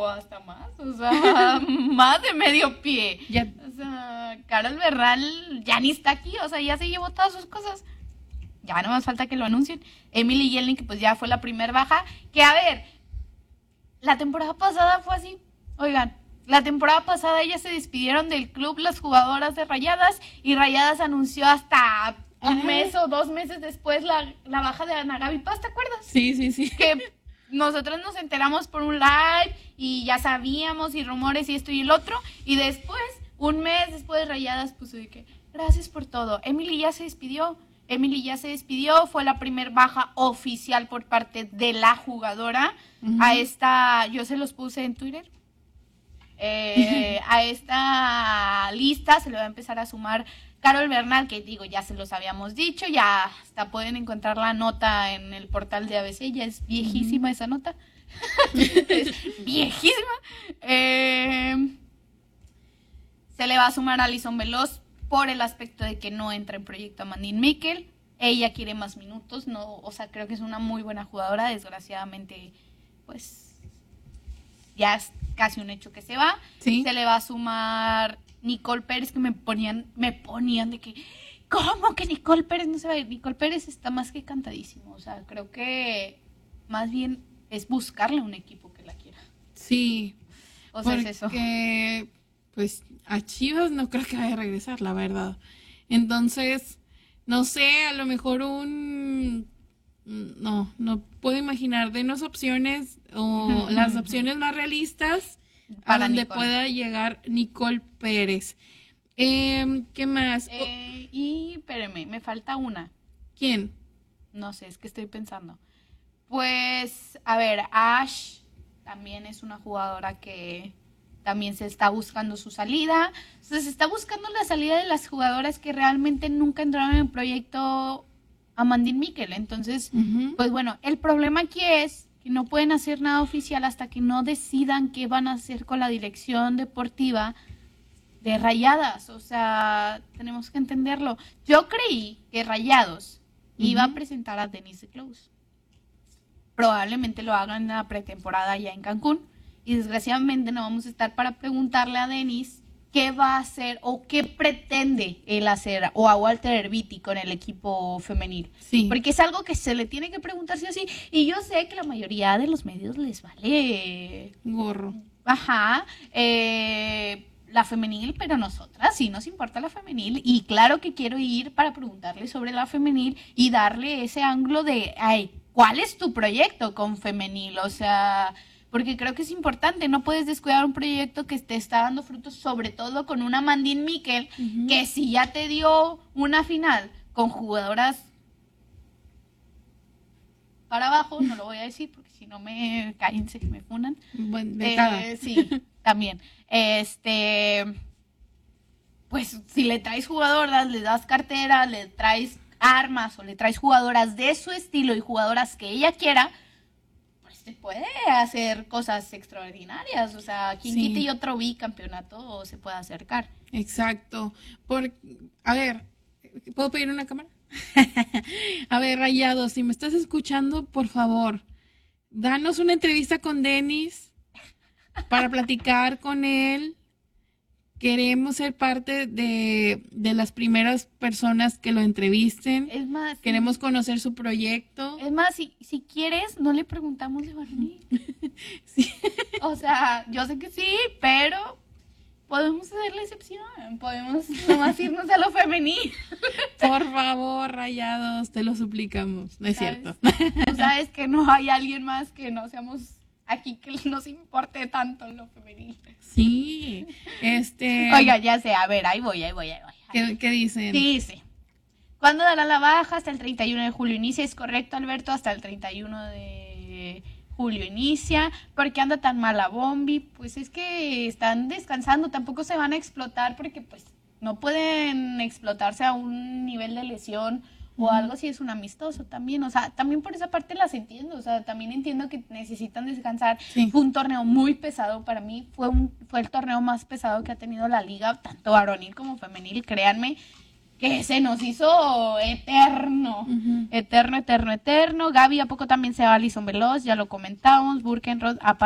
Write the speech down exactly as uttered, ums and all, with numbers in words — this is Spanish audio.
pero hasta más, o sea, más de medio pie. Ya. O sea, Carol Bernal ya ni está aquí, o sea, ya se llevó todas sus cosas. Ya no más falta que lo anuncien. Emily Yelnik, pues ya fue la primer baja. Que a ver, la temporada pasada fue así. Oigan, la temporada pasada ellas se despidieron del club, las jugadoras de Rayadas, y Rayadas anunció hasta un mes o dos meses después la, la baja de Ana Gaby Paz, ¿te acuerdas? Sí, sí, sí. Que nosotros nos enteramos por un live y ya sabíamos y rumores y esto y el otro, y después, un mes después, Rayadas puso de que gracias por todo. Emily ya se despidió, Emily ya se despidió, fue la primer baja oficial por parte de la jugadora. Uh-huh. A esta, yo se los puse en Twitter, eh, a esta lista se le va a empezar a sumar Carol Bernal, que digo, ya se los habíamos dicho, ya hasta pueden encontrar la nota en el portal de A B C, ya es viejísima uh-huh. esa nota, es viejísima. Eh, se le va a sumar a Alison Veloz por el aspecto de que no entra en proyecto Amandine Miquel, ella quiere más minutos, no, o sea, creo que es una muy buena jugadora, desgraciadamente, pues, ya es casi un hecho que se va. ¿Sí? Se le va a sumar Nicole Pérez, que me ponían, me ponían de que, ¿cómo que Nicole Pérez no se va a ir? Nicole Pérez está más que cantadísimo, o sea, creo que más bien es buscarle un equipo que la quiera. Sí, o sea, porque, es eso. Pues, a Chivas no creo que vaya a regresar, la verdad. Entonces, no sé, a lo mejor un... No, no puedo imaginar, denos opciones o las opciones más realistas para a donde Nicole. Pueda llegar Nicole Pérez. Eh, ¿Qué más? Eh, y espérame, me falta una. ¿Quién? No sé, es que estoy pensando. Pues, a ver, Ash también es una jugadora que también se está buscando su salida. O sea, se está buscando la salida de las jugadoras que realmente nunca entraron en el proyecto Amandine Miquel. Entonces, uh-huh. pues bueno, el problema aquí es que no pueden hacer nada oficial hasta que no decidan qué van a hacer con la dirección deportiva de Rayadas. O sea, tenemos que entenderlo. Yo creí que Rayados uh-huh. iba a presentar a Denise Close. Probablemente lo hagan en la pretemporada ya en Cancún. Y desgraciadamente no vamos a estar para preguntarle a Denise qué va a hacer o qué pretende él hacer, o a Walter Herbiti con el equipo femenil. Sí. Porque es algo que se le tiene que preguntar sí o sí. Y yo sé que la mayoría de los medios les vale gorro. Ajá. Eh, la femenil, pero nosotras sí nos importa la femenil. Y claro que quiero ir para preguntarle sobre la femenil y darle ese ángulo de, ay, ¿cuál es tu proyecto con femenil? O sea... Porque creo que es importante, no puedes descuidar un proyecto que te está dando frutos, sobre todo con una Amandine Miquel, uh-huh. que si ya te dio una final con jugadoras para abajo, no lo voy a decir porque si no me cállense que me funan. Bueno, eh, sí, también. Este, pues si le traes jugadoras, le das cartera, le traes armas o le traes jugadoras de su estilo y jugadoras que ella quiera, se puede hacer cosas extraordinarias, o sea, quien sí. quite y otro bicampeonato se puede acercar. Exacto. Por, a ver, ¿puedo pedir una cámara? A ver, Rayados, si me estás escuchando, por favor, danos una entrevista con Denis para platicar con él. Queremos ser parte de, de las primeras personas que lo entrevisten. Es más, queremos sí. conocer su proyecto. Es más, si, si quieres, no le preguntamos de varonil. Sí. O sea, yo sé que sí, pero podemos hacer la excepción. Podemos nomás irnos a lo femenil. Por favor, Rayados, te lo suplicamos. No es ¿Sabes? cierto. Tú sabes que no hay alguien más que no seamos aquí que nos importe tanto lo femenil. Sí, este... Oiga, ya sé, a ver, ahí voy, ahí voy, ahí voy. ¿Qué, qué dicen? Dice, ¿cuándo dará la baja? Hasta el treinta y uno de julio inicia, ¿es correcto, Alberto? Hasta el treinta y uno de julio inicia. ¿Por qué anda tan mala Bombi? Pues es que están descansando, tampoco se van a explotar porque pues no pueden explotarse a un nivel de lesión o algo si es un amistoso también, o sea, también por esa parte las entiendo, o sea, también entiendo que necesitan descansar. Sí. Fue un torneo muy pesado para mí, fue un fue el torneo más pesado que ha tenido la liga, tanto varonil como femenil, créanme, que se nos hizo eterno, uh-huh. eterno, eterno, eterno. Gaby, ¿a poco también se va Alison Veloz? Ya lo comentamos, Burkenroth,